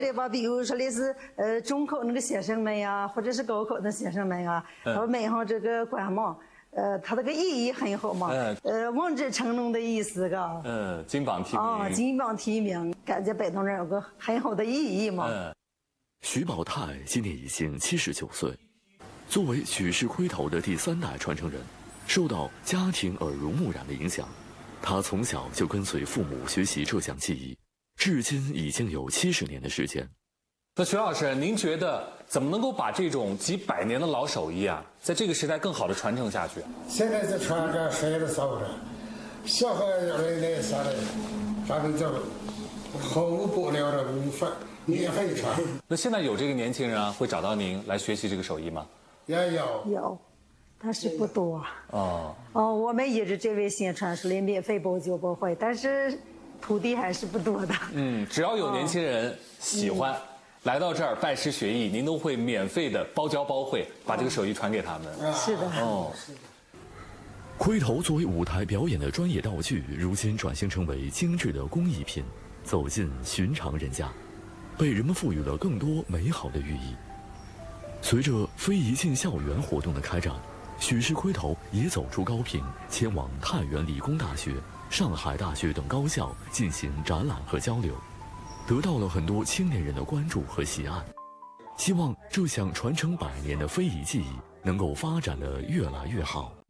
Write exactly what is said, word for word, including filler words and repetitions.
对吧？比如说的是呃中口那个先生们呀，或者是高口的先生们呀，他们买上这个官帽，呃，它这个意义很好嘛，嗯、呃，望子成龙的意思，嘎， 嗯，金榜题名啊，金榜题名，感觉摆到那儿有个很好的意义嘛。嗯， 徐宝泰今年已经七十九岁，作为许氏盔头的第三代传承人，受到家庭耳濡目染的影响，他从小就跟随父母学习这项技艺。至今已经有七十年的时间。 那徐老师，您觉得怎么能够把这种几百年的老手艺啊，在这个时代更好的传承下去？ 现在这传这谁都少着，小孩儿来啥的，反正这个毫无不了的无法，你也可以传。 那现在有这个年轻人啊，会找到您来学习这个手艺吗？ 也有， 有，但是不多。哦哦，我们一直这位新传说的免费包教包会，但是。徒弟还是不多的。 嗯，只要有年轻人喜欢，嗯、来到这儿拜师学艺，您都会免费的包教包会，把这个手艺传给他们。 嗯、是的。哦。 盔头作为舞台表演的专业道具，如今转型成为精致的工艺品，走进寻常人家，被人们赋予了更多美好的寓意。随着非遗进校园活动的开展，许氏盔头也走出高平，前往太原理工大学、上海大学等高校进行展览和交流，得到了很多青年人的关注和喜爱。希望这项传承百年的非遗技艺能够发展得越来越好。